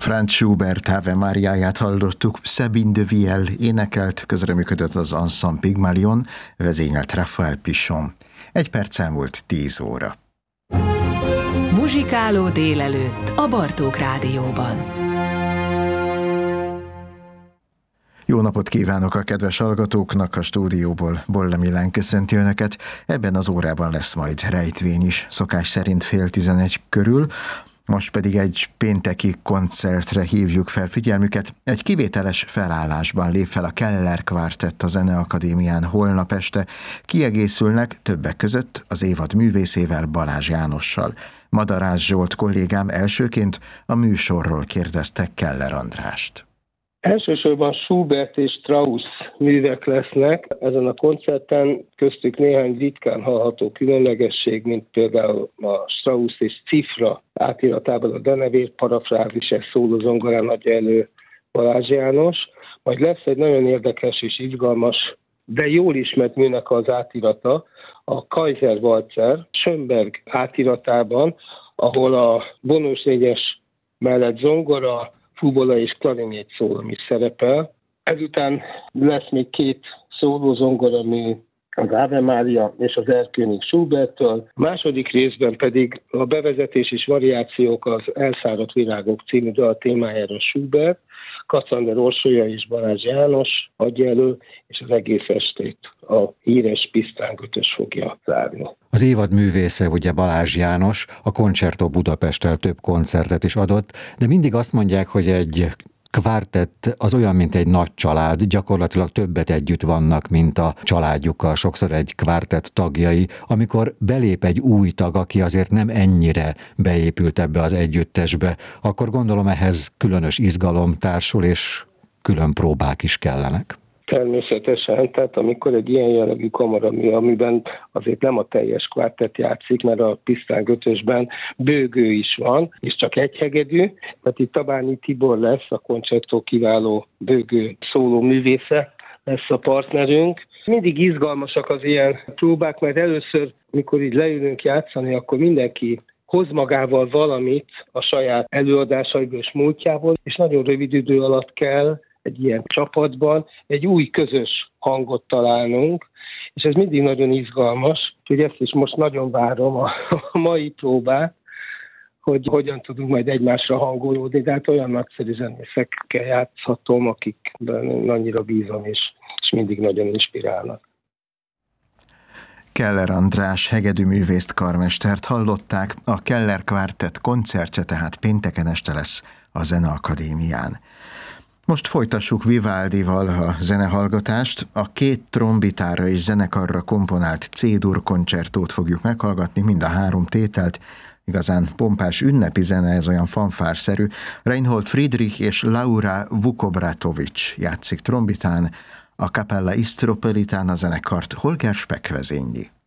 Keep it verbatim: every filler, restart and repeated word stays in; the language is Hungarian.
Franz Schubert Ave Mariáját hallottuk, Sabine de Viel énekelt, közreműködött az Ensemble Pygmalion, vezényelt Raphael Pichon. Egy perc elmúlt tíz óra. Muzsikáló délelőtt a Bartók Rádióban. Jó napot kívánok a kedves hallgatóknak, a stúdióból Bolla Milán köszönti Önöket. Ebben az órában lesz majd rejtvény is, szokás szerint fél tizenegy körül. Most pedig egy pénteki koncertre hívjuk fel figyelmüket. Egy kivételes felállásban lép fel a Keller Quartett a Zeneakadémián holnap este. Kiegészülnek többek között az évad művészével, Balázs Jánossal. Madarász Zsolt kollégám elsőként a műsorról kérdezte Keller Andrást. Elsősorban Schubert és Strauss művek lesznek ezen a koncerten, köztük néhány ritkán hallható különlegesség, mint például a Strauss és Cifra átiratában a denevér parafrázis, szóló zongorán adja elő Balázs János. Majd lesz egy nagyon érdekes és izgalmas, de jól ismert műnek az átirata, a Kaiser Walzer Schönberg átiratában, ahol a vonós négyes mellett zongora, fuvola és klarinét szólom is szerepel. Ezután lesz még két szóló zongoramű, az Ave Maria és az Erlkönig Schuberttől. A második részben pedig a bevezetés és variációk az Elszáradt virágok című dal témájára Schubert, Kacander Orsolya és Balázs János adja elő, és az egész estét a híres Pisztrán ötös fogja zárni. Az évad művésze ugye Balázs János, a Concerto Budapesttel több koncertet is adott, de mindig azt mondják, hogy egy kvártett az olyan, mint egy nagy család, gyakorlatilag többet együtt vannak, mint a családjukkal, sokszor egy kvártett tagjai. Amikor belép egy új tag, aki azért nem ennyire beépült ebbe az együttesbe, akkor gondolom ehhez különös izgalom társul, és külön próbák is kellenek. Természetesen, tehát amikor egy ilyen jellegű kamaramű, amiben azért nem a teljes kvártett játszik, mert a Pisztrán ötösben bőgő is van, és csak egy hegedű, tehát itt Tabányi Tibor lesz, a Concerto kiváló bőgő szóló művésze lesz a partnerünk. Mindig izgalmasak az ilyen próbák, mert először, mikor így leülünk játszani, akkor mindenki hoz magával valamit a saját előadásaiból és múltjából, és nagyon rövid idő alatt kell egy ilyen csapatban egy új közös hangot találnunk, és ez mindig nagyon izgalmas, hogy ezt is most nagyon várom a, a mai próbát, hogy hogyan tudunk majd egymásra hangolódni, de hát olyan nagyszerű zenészekkel játszhatom, akikben annyira bízom, és, és mindig nagyon inspirálnak. Keller András hegedűművészt, karmestert hallották, a Keller Quartett koncertje tehát pénteken este lesz a Zeneakadémián. Most folytassuk Vivaldival a zenehallgatást. A két trombitára és zenekarra komponált C-dur koncertót fogjuk meghallgatni, mind a három tételt. Igazán pompás ünnepi zene, ez olyan fanfárszerű. Reinhold Friedrich és Laura Vukobratovics játszik trombitán, a Capella Istropolitana zenekart Holger Speck vezényli.